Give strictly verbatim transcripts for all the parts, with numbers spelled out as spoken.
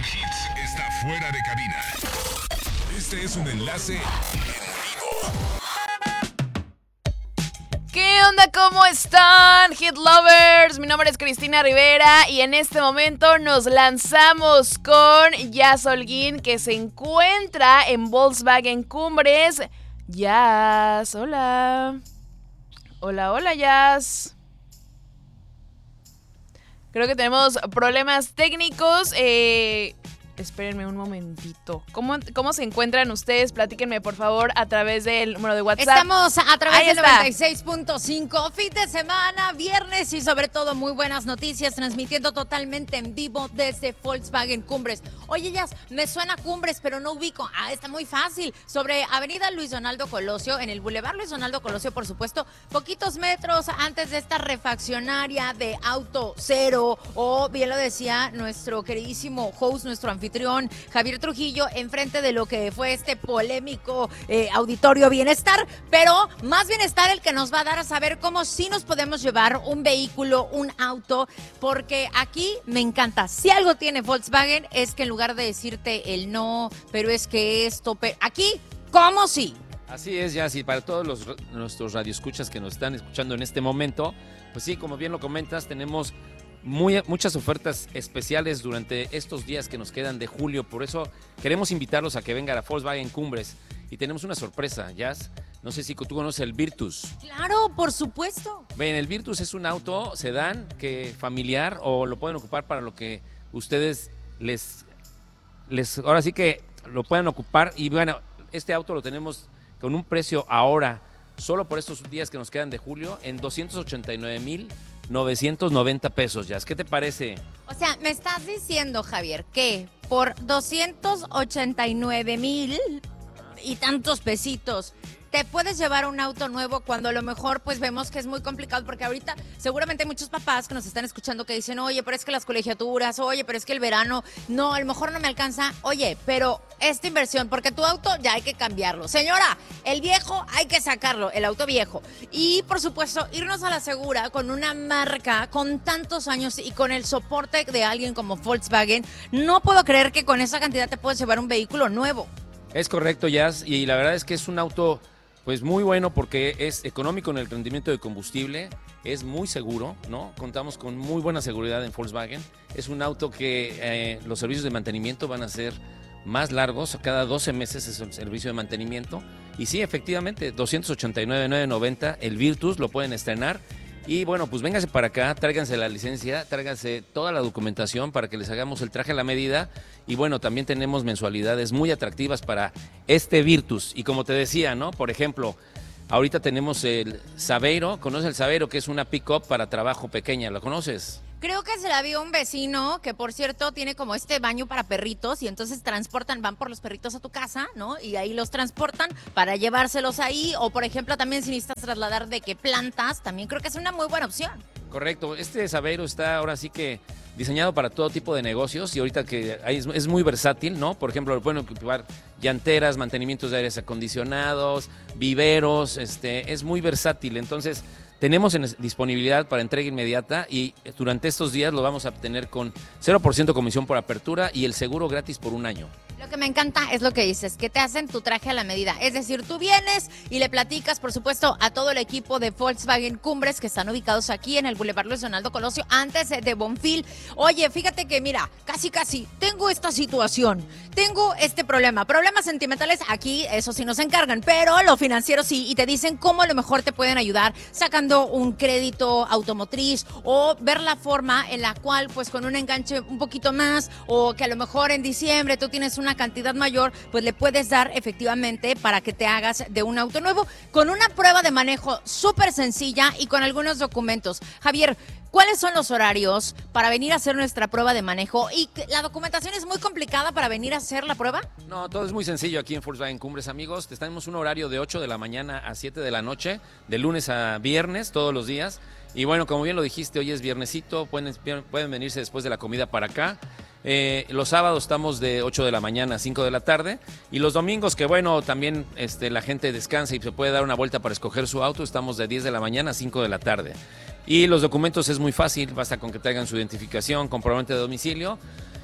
Hits está fuera de cabina. Este es un enlace en vivo. ¿Qué onda? ¿Cómo están, Hit Lovers? Mi nombre es Cristina Rivera y en este momento nos lanzamos con Jazz Holguín, que se encuentra en Volkswagen Cumbres. Jazz, hola. Hola, hola, Jazz. Creo que tenemos problemas técnicos. Eh... Espérenme un momentito. ¿Cómo, ¿Cómo se encuentran ustedes? Platíquenme, por favor, a través del número de WhatsApp. Estamos a través Ahí del está. noventa y seis punto cinco, fin de semana, viernes y sobre todo muy buenas noticias, transmitiendo totalmente en vivo desde Volkswagen Cumbres. Oye, Jazz, me suena Cumbres, pero no ubico. Ah, está muy fácil. Sobre Avenida Luis Donaldo Colosio, en el Boulevard Luis Donaldo Colosio, por supuesto, poquitos metros antes de esta refaccionaria de Auto Cero, o bien lo decía nuestro queridísimo host, nuestro anfitrión, anfitrión Javier Trujillo, enfrente de lo que fue este polémico eh, auditorio Bienestar, pero más bienestar el que nos va a dar a saber cómo sí nos podemos llevar un vehículo, un auto, porque aquí me encanta. Si algo tiene Volkswagen es que en lugar de decirte el no, pero es que esto, pero aquí, ¿cómo sí? Así es, ya sí, para todos los, nuestros radioescuchas que nos están escuchando en este momento, pues sí, como bien lo comentas, tenemos Muy, muchas ofertas especiales durante estos días que nos quedan de julio. Por eso queremos invitarlos a que vengan a Volkswagen Cumbres. Y tenemos una sorpresa, Jazz. No sé si tú conoces el Virtus. Claro, por supuesto. Ven, el Virtus es un auto sedán que familiar, o lo pueden ocupar para lo que ustedes les, les... Ahora sí que lo puedan ocupar. Y bueno, este auto lo tenemos con un precio ahora, solo por estos días que nos quedan de julio, en doscientos ochenta y nueve mil novecientos noventa pesos, Jazz. ¿Qué te parece? O sea, me estás diciendo, Javier, que por doscientos ochenta y nueve mil y tantos pesitos te puedes llevar un auto nuevo, cuando a lo mejor pues vemos que es muy complicado, porque ahorita seguramente hay muchos papás que nos están escuchando que dicen, oye, pero es que las colegiaturas, oye, pero es que el verano, no, a lo mejor no me alcanza. Oye, pero esta inversión, porque tu auto ya hay que cambiarlo. Señora, el viejo hay que sacarlo, el auto viejo. Y por supuesto, irnos a la segura con una marca con tantos años y con el soporte de alguien como Volkswagen. No puedo creer que con esa cantidad te puedes llevar un vehículo nuevo. Es correcto, Jazz, y la verdad es que es un auto pues muy bueno porque es económico en el rendimiento de combustible, es muy seguro, ¿no? Contamos con muy buena seguridad en Volkswagen. Es un auto que eh, los servicios de mantenimiento van a ser más largos, cada doce meses es el servicio de mantenimiento. Y sí, efectivamente, doscientos ochenta y nueve mil novecientos noventa, el Virtus lo pueden estrenar. Y bueno, pues vénganse para acá, tráiganse la licencia, tráiganse toda la documentación para que les hagamos el traje a la medida. Y bueno, también tenemos mensualidades muy atractivas para este Virtus. Y como te decía, ¿no? Por ejemplo, ahorita tenemos el Saveiro. ¿Conoces el Saveiro? Que es una pick-up para trabajo pequeña. ¿Lo conoces? Creo que se la vio un vecino que, por cierto, tiene como este baño para perritos y entonces transportan, van por los perritos a tu casa, ¿no? Y ahí los transportan para llevárselos ahí. O, por ejemplo, también si necesitas trasladar de qué plantas, también creo que es una muy buena opción. Correcto. Este Saveiro está ahora sí que diseñado para todo tipo de negocios y ahorita que es, es muy versátil, ¿no? Por ejemplo, lo pueden ocupar llanteras, mantenimientos de aires acondicionados, viveros, este, es muy versátil. Entonces, tenemos en disponibilidad para entrega inmediata y durante estos días lo vamos a obtener con cero por ciento comisión por apertura y el seguro gratis por un año. Lo que me encanta es lo que dices, que te hacen tu traje a la medida. Es decir, tú vienes y le platicas, por supuesto, a todo el equipo de Volkswagen Cumbres que están ubicados aquí en el Boulevard Luis Donaldo Colosio, antes de Bonfil. Oye, fíjate que mira, casi casi tengo esta situación, tengo este problema. Problemas sentimentales, aquí eso sí nos encargan, pero lo financiero sí, y te dicen cómo a lo mejor te pueden ayudar sacando un crédito automotriz o ver la forma en la cual, pues con un enganche un poquito más, o que a lo mejor en diciembre tú tienes una cantidad mayor, pues le puedes dar efectivamente para que te hagas de un auto nuevo con una prueba de manejo súper sencilla y con algunos documentos. Javier, ¿cuáles son los horarios para venir a hacer nuestra prueba de manejo? ¿Y la documentación es muy complicada para venir a hacer la prueba? No, todo es muy sencillo aquí en Volkswagen Cumbres, amigos. Tenemos un horario de ocho de la mañana a siete de la noche, de lunes a viernes, todos los días. Y bueno, como bien lo dijiste, hoy es viernesito, pueden, pueden venirse después de la comida para acá. Eh, los sábados estamos de ocho de la mañana a cinco de la tarde y los domingos, que bueno, también este, la gente descansa y se puede dar una vuelta para escoger su auto, estamos de diez de la mañana a cinco de la tarde. Y los documentos es muy fácil, basta con que traigan su identificación, comprobante de domicilio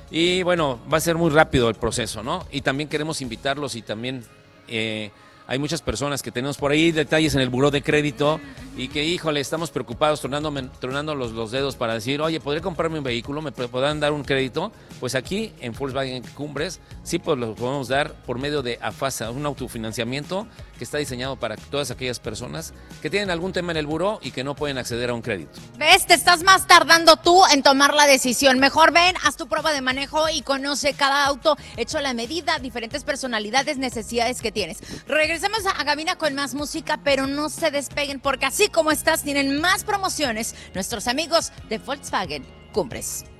Y bueno, va a ser muy rápido el proceso, ¿no? Y también queremos invitarlos y también eh, hay muchas personas que tenemos por ahí detalles en el buró de crédito y que, híjole, estamos preocupados, tronando, tronando los, los dedos para decir, oye, ¿podré comprarme un vehículo? ¿Me podrán dar un crédito? Pues aquí en Volkswagen Cumbres sí pues lo podemos dar por medio de AFASA, un autofinanciamiento que está diseñado para todas aquellas personas que tienen algún tema en el buró y que no pueden acceder a un crédito. ¿Ves? Te estás más tardando tú en tomar la decisión. Mejor ven, haz tu prueba de manejo y conoce cada auto hecho a la medida, diferentes personalidades, necesidades que tienes. Regresamos a cabina con más música, pero no se despeguen porque así como estás tienen más promociones nuestros amigos de Volkswagen Cumbres.